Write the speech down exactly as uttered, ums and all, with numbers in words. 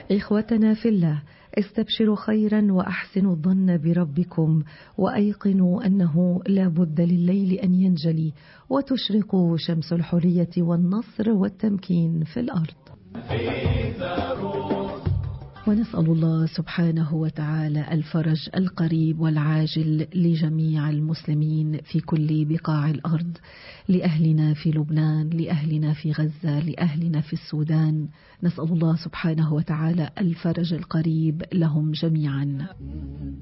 إخوتنا في الله، استبشروا خيرا وأحسنوا الظن بربكم، وأيقنوا أنه لا بد لليل أن ينجلي وتشرق شمس الحرية والنصر والتمكين في الأرض. ونسأل الله سبحانه وتعالى الفرج القريب والعاجل لجميع المسلمين في كل بقاع الأرض، لأهلنا في لبنان، لأهلنا في غزة، لأهلنا في السودان. نسأل الله سبحانه وتعالى الفرج القريب لهم جميعا.